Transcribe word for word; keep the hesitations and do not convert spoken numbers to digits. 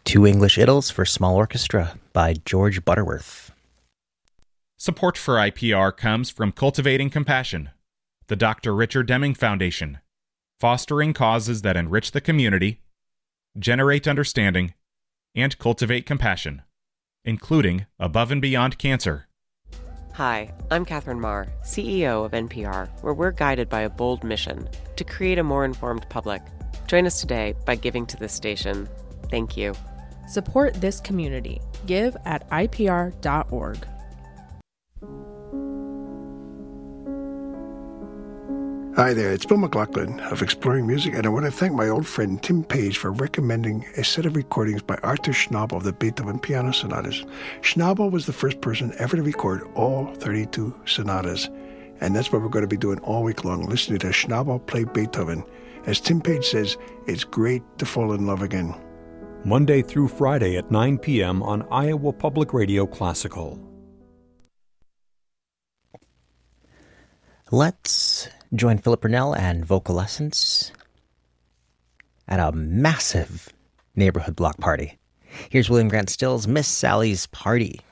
Two English Idylls for Small Orchestra by George Butterworth. Support for I P R comes from Cultivating Compassion, the Doctor Richard Deming Foundation, fostering causes that enrich the community, generate understanding, and cultivate compassion, including Above and Beyond Cancer. Hi, I'm Catherine Marr, C E O of N P R, where we're guided by a bold mission to create a more informed public. Join us today by giving to this station. Thank you. Support this community. Give at I P R dot org. Hi there, it's Bill McLaughlin of Exploring Music, and I want to thank my old friend Tim Page for recommending a set of recordings by Arthur Schnabel of the Beethoven Piano Sonatas. Schnabel was the first person ever to record all thirty-two sonatas, and that's what we're going to be doing all week long, listening to Schnabel play Beethoven. As Tim Page says, it's great to fall in love again. Monday through Friday at nine p.m. on Iowa Public Radio Classical. Let's join Philip Burnell and Vocal Essence at a massive neighborhood block party. Here's William Grant Still's Miss Sally's Party.